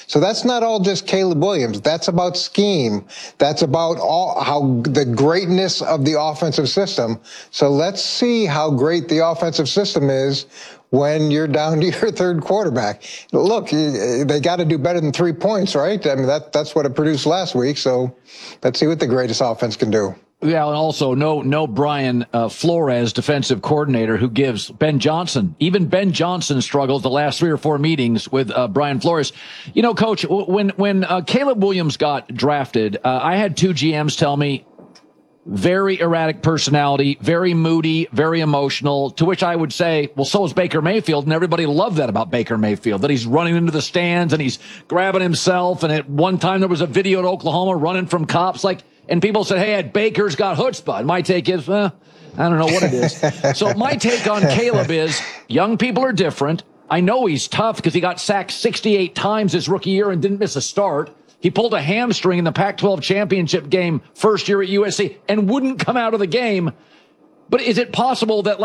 So that's not all just Caleb Williams. That's about scheme. That's about how the greatness of the offensive system. So let's see how great the offensive system is when you're down to your third quarterback. Look, they got to do better than 3 points, right? I mean, that's what it produced last week. So let's see what the greatest offense can do. Yeah, and also no Brian Flores, defensive coordinator, who gives Ben Johnson. Even Ben Johnson struggles the last 3 or 4 meetings with Brian Flores. You know, Coach, when Caleb Williams got drafted, I had 2 GMs tell me, very erratic personality, very moody, very emotional, to which I would say, well, so is Baker Mayfield, and everybody loved that about Baker Mayfield, that he's running into the stands and he's grabbing himself, and at one time there was a video at Oklahoma running from cops, and people said, hey, Baker's got chutzpah. And my take is, I don't know what it is. So my take on Caleb is, young people are different. I know he's tough because he got sacked 68 times his rookie year and didn't miss a start. He pulled a hamstring in the Pac-12 championship game first year at USC and wouldn't come out of the game. But is it possible that,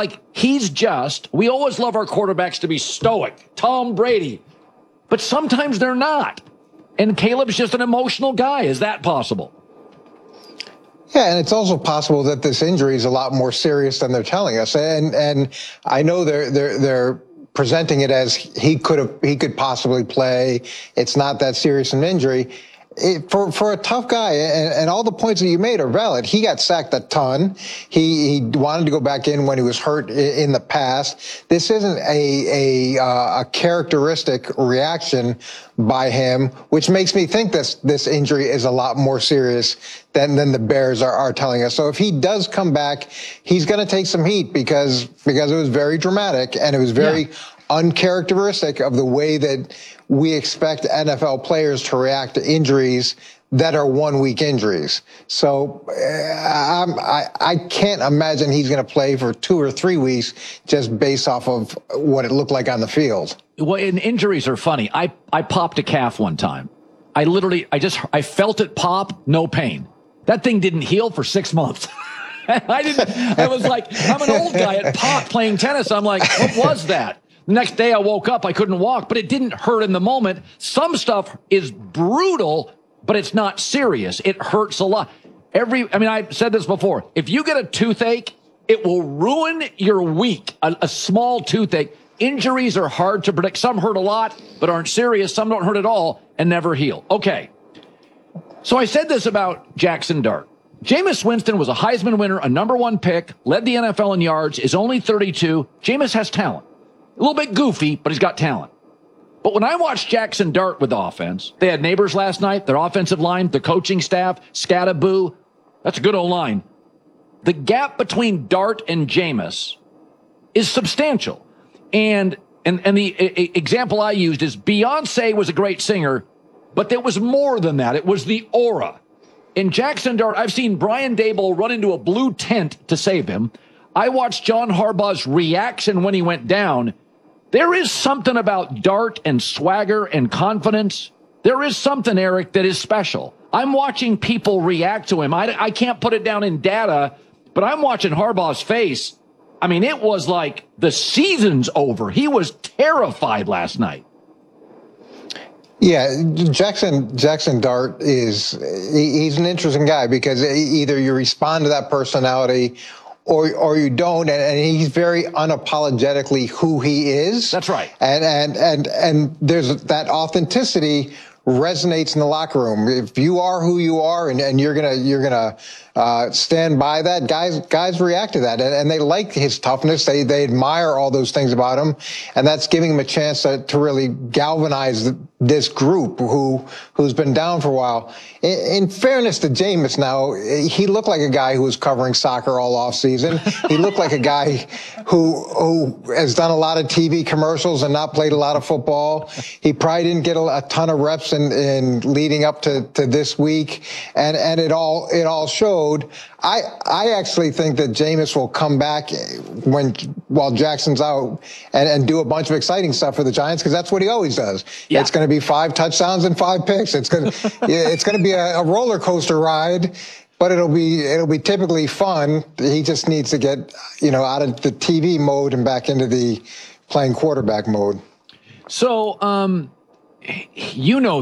we always love our quarterbacks to be stoic, Tom Brady, but sometimes they're not. And Caleb's just an emotional guy. Is that possible? Yeah, and it's also possible that this injury is a lot more serious than they're telling us. And I know they're presenting it as he could possibly play. It's not that serious an injury. For a tough guy, and all the points that you made are valid. He got sacked a ton. He wanted to go back in when he was hurt in the past. This isn't a characteristic reaction by him, which makes me think this injury is a lot more serious than the Bears are telling us. So if he does come back, he's going to take some heat because it was very dramatic and it was very uncharacteristic of the way that we expect NFL players to react to injuries that are 1 week injuries. So I can't imagine he's going to play for 2 or 3 weeks just based off of what it looked like on the field. Well, and injuries are funny. I popped a calf one time. I felt it pop, no pain. That thing didn't heal for 6 months. I was like, I'm an old guy at pop playing tennis. I'm like, what was that? The next day I woke up, I couldn't walk, but it didn't hurt in the moment. Some stuff is brutal, but it's not serious. It hurts a lot. I've said this before. If you get a toothache, it will ruin your week. A small toothache. Injuries are hard to predict. Some hurt a lot, but aren't serious. Some don't hurt at all and never heal. Okay. So I said this about Jackson Dart. Jameis Winston was a Heisman winner, a #1 pick, led the NFL in yards, is only 32. Jameis has talent. A little bit goofy, but he's got talent. But when I watched Jackson Dart with the offense, they had neighbors last night, their offensive line, the coaching staff, Scattaboo. That's a good old line. The gap between Dart and Jameis is substantial. And the example I used is Beyonce was a great singer, but there was more than that. It was the aura. In Jackson Dart, I've seen Brian Daboll run into a blue tent to save him. I watched John Harbaugh's reaction when he went down. There is something about Dart and swagger and confidence. There is something, Eric, that is special. I'm watching people react to him. I can't put it down in data, but I'm watching Harbaugh's face. I mean, it was like the season's over. He was terrified last night. Yeah, Jackson Dart he's an interesting guy because either you respond to that personality or you don't, and he's very unapologetically who he is. That's right. And there's that authenticity resonates in the locker room. If you are who you are and you're gonna stand by that, guys react to that, and they like his toughness. They admire all those things about him, and that's giving him a chance to really galvanize this group who's been down for a while. In fairness to Jameis, now he looked like a guy who was covering soccer all off season. He looked like a guy who has done a lot of TV commercials and not played a lot of football. He probably didn't get a ton of reps in leading up to this week, and it all showed. I actually think that Jameis will come back while Jackson's out and do a bunch of exciting stuff for the Giants, because that's what he always does. Yeah. It's going to be 5 touchdowns and 5 picks. It's going to be a roller coaster ride, but it'll be typically fun. He just needs to get out of the TV mode and back into the playing quarterback mode. So